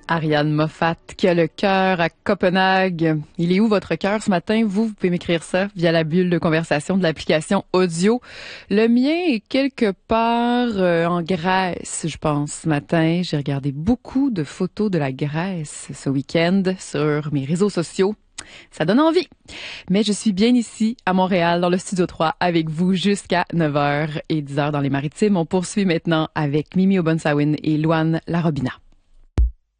Ariane Moffat qui a le cœur à Copenhague. Il est où votre cœur ce matin? Vous pouvez m'écrire ça via la bulle de conversation de l'application audio. Le mien est quelque part en Grèce, je pense. Ce matin, j'ai regardé beaucoup de photos de la Grèce ce week-end sur mes réseaux sociaux. Ça donne envie. Mais je suis bien ici, à Montréal, dans le Studio 3, avec vous jusqu'à 9h et 10h dans les Maritimes. On poursuit maintenant avec Mimi Obunsawin et Louane Larobina.